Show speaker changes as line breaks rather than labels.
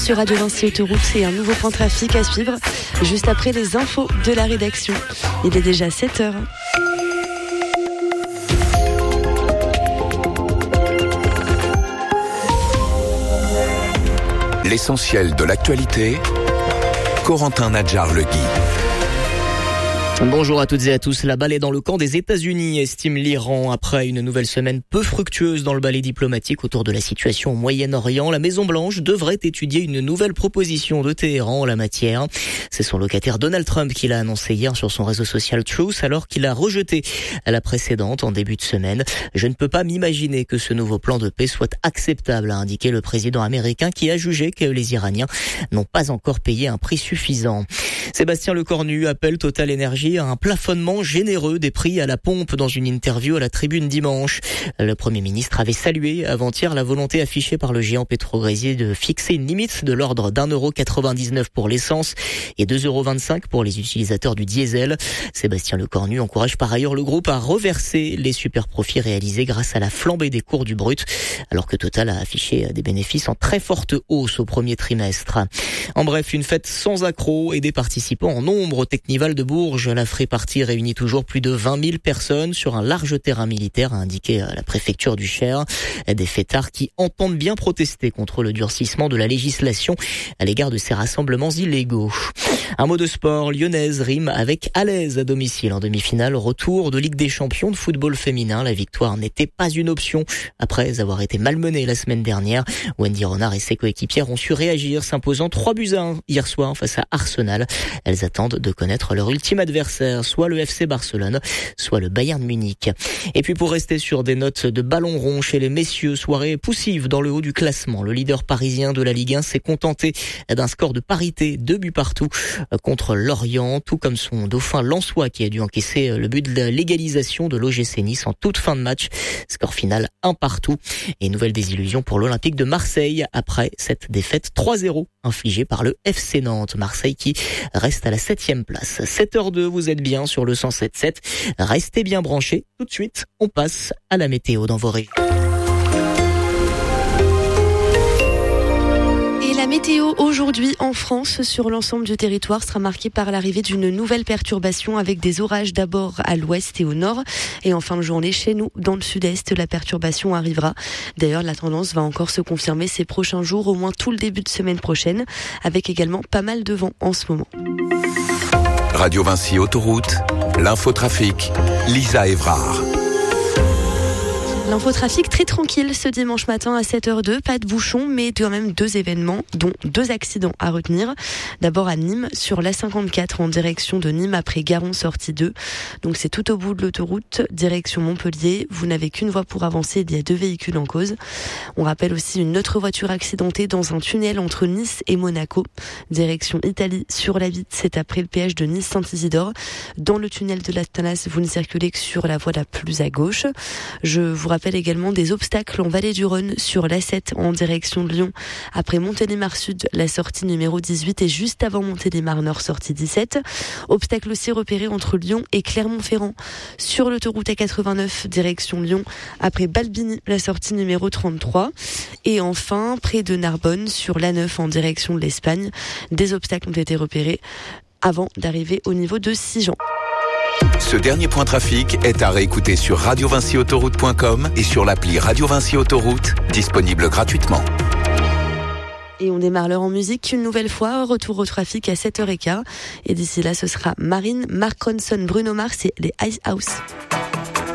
Sur Radio Vinci Autoroute, c'est un nouveau point trafic à suivre juste après les infos de la rédaction. Il est déjà 7h.
L'essentiel de l'actualité, Corentin Nadjar-Legui.
Bonjour à toutes et à tous. La balle est dans le camp des États-Unis, estime l'Iran. Après une nouvelle semaine peu fructueuse dans le balai diplomatique autour de la situation au Moyen-Orient, la Maison-Blanche devrait étudier une nouvelle proposition de Téhéran en la matière. C'est son locataire Donald Trump qui l'a annoncé hier sur son réseau social Truth, alors qu'il a rejeté la précédente en début de semaine. Je ne peux pas m'imaginer que ce nouveau plan de paix soit acceptable, a indiqué le président américain qui a jugé que les Iraniens n'ont pas encore payé un prix suffisant. Sébastien Lecornu appelle Total Energy à un plafonnement généreux des prix à la pompe dans une interview à la Tribune dimanche. Le Premier ministre avait salué avant-hier la volonté affichée par le géant pétrolier de fixer une limite de l'ordre d'1,99€ pour l'essence et 2,25€ pour les utilisateurs du diesel. Sébastien Lecornu encourage par ailleurs le groupe à reverser les super profits réalisés grâce à la flambée des cours du brut, alors que Total a affiché des bénéfices en très forte hausse au premier trimestre. En bref, une fête sans accroc et des participants en nombre au Technival de Bourges. La Free-Party réunit toujours plus de 20 000 personnes sur un large terrain militaire, a indiqué la préfecture du Cher. Des fêtards qui entendent bien protester contre le durcissement de la législation à l'égard de ces rassemblements illégaux. Un mot de sport, lyonnaise rime avec à l'aise à domicile en demi-finale. Retour de Ligue des Champions de football féminin. La victoire n'était pas une option après avoir été malmenée la semaine dernière. Wendy Renard et ses coéquipières ont su réagir, s'imposant 3-1 hier soir face à Arsenal. Elles attendent de connaître leur ultime adversaire, soit le FC Barcelone, soit le Bayern Munich. Et puis pour rester sur des notes de ballon rond chez les messieurs, soirée poussive dans le haut du classement. Le leader parisien de la Ligue 1 s'est contenté d'un score de parité, 2 buts partout contre Lorient, tout comme son dauphin lensois qui a dû encaisser le but de l'égalisation de l'OGC Nice en toute fin de match. Score final 1-1. Et nouvelle désillusion pour l'Olympique de Marseille après cette défaite 3-0 infligée par le FC Nantes. Marseille qui reste à la 7e place. 7h02, vous êtes bien sur le 107.7. Restez bien branchés. Tout de suite, on passe à la météo dans vos régions.
La météo aujourd'hui en France sur l'ensemble du territoire sera marquée par l'arrivée d'une nouvelle perturbation avec des orages d'abord à l'ouest et au nord et en fin de journée chez nous dans le sud-est la perturbation arrivera. D'ailleurs la tendance va encore se confirmer ces prochains jours, au moins tout le début de semaine prochaine, avec également pas mal de vent en ce moment.
Radio Vinci Autoroute, l'infotrafic, Lisa Evrard.
L'infotrafic très tranquille ce dimanche matin à 7h02, pas de bouchons mais quand même 2 événements dont 2 accidents à retenir. D'abord à Nîmes sur l'A54 en direction de Nîmes après Garon sortie 2. Donc c'est tout au bout de l'autoroute, direction Montpellier. Vous n'avez qu'une voie pour avancer, il y a 2 véhicules en cause. On rappelle aussi une autre voiture accidentée dans un tunnel entre Nice et Monaco. Direction Italie sur la Vitte, c'est après le péage de Nice-Saint-Isidore. Dans le tunnel de la Tanas, vous ne circulez que sur la voie la plus à gauche. Je vous rappelle également des obstacles en vallée du Rhône sur l'A7 en direction de Lyon. Après Montélimar Sud, la sortie numéro 18 et juste avant Montélimar Nord, sortie 17. Obstacle aussi repéré entre Lyon et Clermont-Ferrand. Sur l'autoroute A89, direction Lyon, après Balbini, la sortie numéro 33. Et enfin, près de Narbonne, sur l'A9 en direction de l'Espagne, des obstacles ont été repérés avant d'arriver au niveau de Sigean.
Ce dernier point trafic est à réécouter sur radiovinciautoroute.com et sur l'appli Radio Vinci Autoroute, disponible gratuitement.
Et on démarre l'heure en musique une nouvelle fois, retour au trafic à 7h15. Et d'ici là, ce sera Marine, Mark Ronson, Bruno Mars et les Ice House.